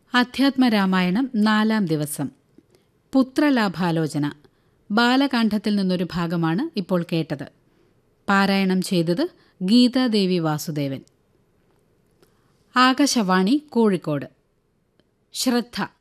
അധ്യാത്മരാമായണം 4-ാം ദിവസം. പുത്രലാഭാലോചന. ബാലകാണ്ഡത്തിൽ നിന്നൊരു ഭാഗമാണ് ഇപ്പോൾ കേട്ടത്. പാരായണം ചെയ്തത് ഗീതാദേവി വാസുദേവൻ. ആകാശവാണി കോഴിക്കോട്. ശ്രദ്ധ.